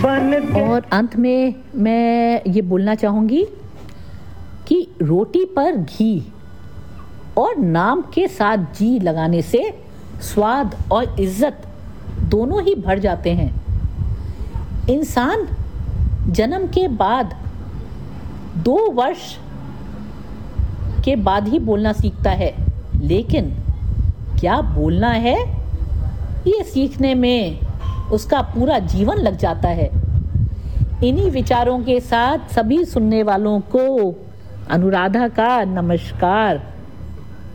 और अंत में मैं ये बोलना चाहूँगी कि रोटी पर घी और नाम के साथ जी लगाने से स्वाद और इज्जत दोनों ही बढ़ जाते हैं। इंसान जन्म के बाद 2 वर्ष के बाद ही बोलना सीखता है, लेकिन क्या बोलना है ये सीखने में उसका पूरा जीवन लग जाता है। इन्हीं विचारों के साथ सभी सुनने वालों को अनुराधा का नमस्कार।